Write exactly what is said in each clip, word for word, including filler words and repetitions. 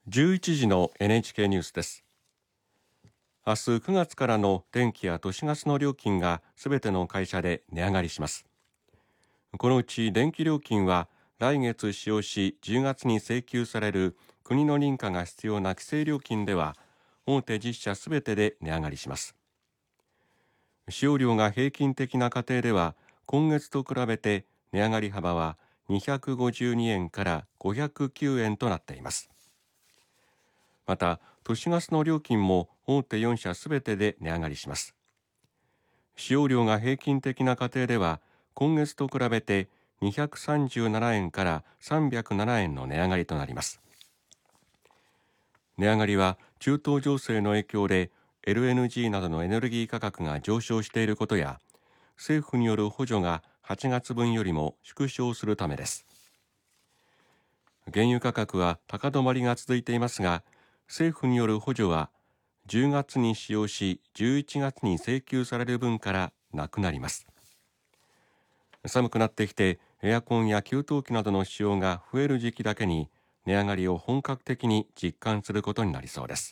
じゅういちじの エヌエイチケー ニュースです。明日くがつからの電気や都市ガスの料金がすべての会社で値上がりします。このうち電気料金は来月使用しじゅうがつに請求される国の認可が必要な規制料金では大手じゅっしゃすべてで値上がりします。使用量が平均的な家庭では今月と比べて値上がり幅はにひゃくごじゅうにえんからごひゃくきゅうえんとなっています。また都市ガスの料金も大手よんしゃすべてで値上がりします。使用量が平均的な家庭では今月と比べてにひゃくさんじゅうななえんからさんびゃくななえんの値上がりとなります。値上がりは中東情勢の影響で エルエヌジー などのエネルギー価格が上昇していることや政府による補助がはちがつぶんよりも縮小するためです。原油価格は高止まりが続いていますが、政府による補助はじゅうがつに使用しじゅういちがつに請求される分からなくなります。寒くなってきてエアコンや給湯器などの使用が増える時期だけに値上がりを本格的に実感することになりそうです。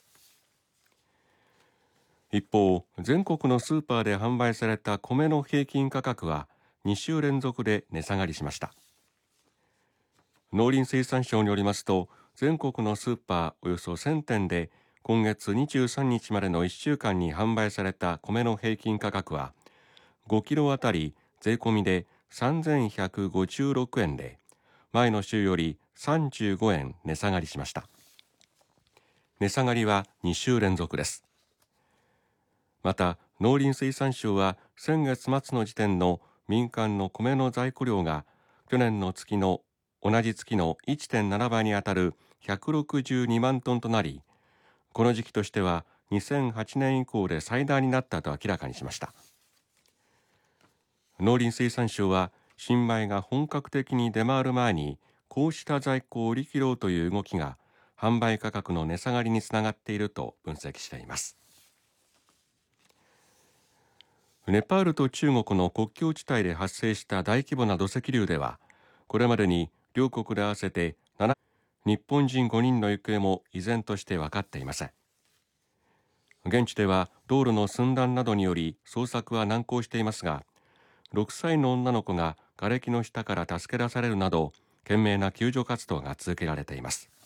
一方、全国のスーパーで販売された米の平均価格はにしゅう連続で値下がりしました。農林水産省によりますと、全国のスーパーおよそせんてんで今月にじゅうさんにちまでのいっしゅうかんに販売された米の平均価格はごキロあたり税込みでさんぜんひゃくごじゅうろくえんで前の週よりさんじゅうごえん値下がりしました。値下がりはにしゅう連続です。また農林水産省は先月末の時点の民間の米の在庫量が去年の月の同じ月の いってんなな 倍にあたるひゃくろくじゅうにまんトンとなり、この時期としてはにせんはちねん以降で最大になったと明らかにしました。農林水産省は新米が本格的に出回る前にこうした在庫を売り切ろうという動きが販売価格の値下がりにつながっていると分析しています。ネパールと中国の国境地帯で発生した大規模な土石流ではこれまでに両国で合わせてなな日本人ごにんの行方も依然として分かっていません。現地では道路の寸断などにより捜索は難航していますが、ろくさいの女の子が瓦礫の下から助け出されるなど懸命な救助活動が続けられています。